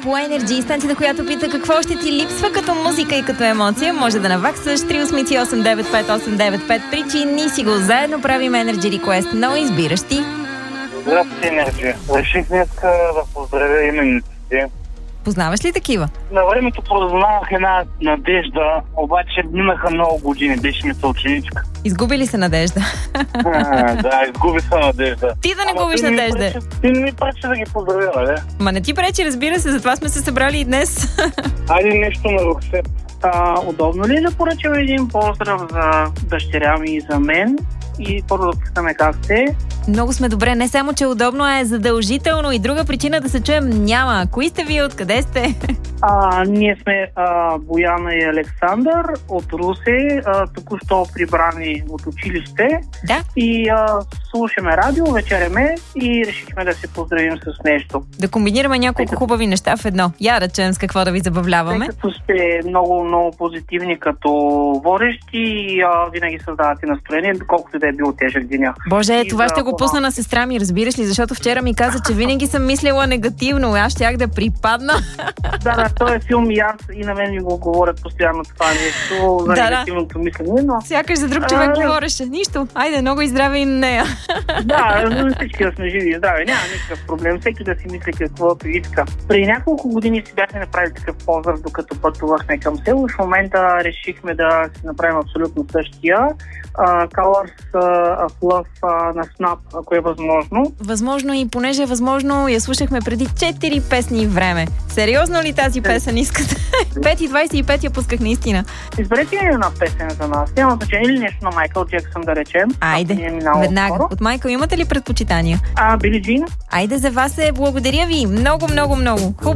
по Energy, станцията, която пита какво ще ти липсва като музика и като емоция. Може да наваксаш 388-95895. Причини си го заедно, правим Energy Request. Но избираш ти. Здрасти, Energy. Реших днес да поздравя имениците. Познаваш ли такива? На времето познавах една Надежда, обаче минаха много години, беше ми съученичка. Изгуби ли се Надежда? Да, изгуби се Надежда. Ти да не губиш Надежда. Ти не ми пречи да ги поздравя, не? Ма не ти пречи, разбира се, затова сме се събрали и днес. Айде нещо на Роксет. Удобно ли е да поръчам един поздрав за дъщеря ми и за мен? И първо да питаме как сте. Много сме добре, не само че удобно, а е задължително и друга причина да се чуем няма. Кои сте вие, откъде сте? Ние сме Бояна и Александър от Русе, току-що прибрани от училище. Да. И слушаме радио, вечеряме и решихме да се поздравим с нещо. Да комбинираме няколко хубави неща в едно. Я да чуем с какво да ви забавляваме. Тъй като сте много, много позитивни като водещи и винаги създавате настроение, колкото да е бил тежък деня. Боже, това ще го пусна на сестра ми, разбираш ли? Защото вчера ми каза, че винаги съм мислила негативно. Аз щях да припадна. Да, този филм и аз и на мен ми го говорят постоянно това нещо за негативното мислене, но... Сякаш за друг човек говореше. Нищо. Айде, много и здраве и на нея. Да, всички да сме живи и здрави. Няма никакъв проблем. Всеки да си мисли каквото иска. При няколко години си бяхме направили такъв поздрав, докато пътувахме към село. В момента решихме да си направим абсолютно същия. Colors of Love на Snap, ако е възможно. Възможно и понеже е възможно, я слушахме преди 4 песни време. Сериозно ли тази песен искате? 5:25 я пусках наистина. Изберете ли една песен за нас? Няма значение или нещо на Майкъл Джексън, да речем. Айде, веднага. От Майкъл имате ли предпочитания? Били Джин. Айде, за вас благодаря ви. Много, много, много. Хубаво.